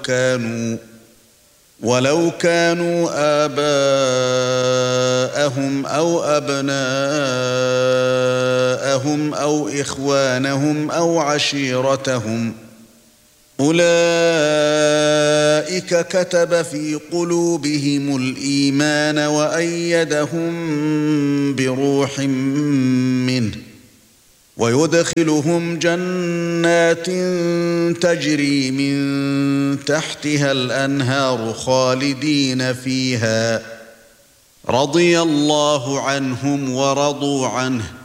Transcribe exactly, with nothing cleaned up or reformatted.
كانوا ولو كانوا آباءهم أو أبناءهم أو إخوانهم أو عشيرتهم أولئك كتب في قلوبهم الإيمان وأيدهم بروح منه ويدخلهم جنات تجري من تحتها الأنهار خالدين فيها رضي الله عنهم ورضوا عنه